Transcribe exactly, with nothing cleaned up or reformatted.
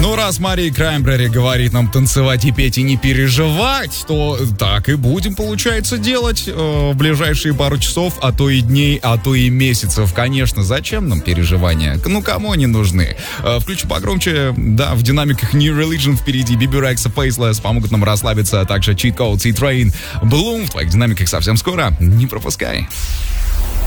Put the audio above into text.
Ну, раз Мария Краймбрери говорит нам танцевать и петь и не переживать, то так и будем, получается, делать э, в ближайшие пару часов, а то и дней, а то и месяцев. Конечно, зачем нам переживания? Ну, кому они нужны? Э, включу погромче. Да, в динамиках New Religion впереди. Bibi Rexa, Faceless помогут нам расслабиться, а также Cheat Code, C-Train, Bloom в твоих динамиках совсем скоро. Не пропускай.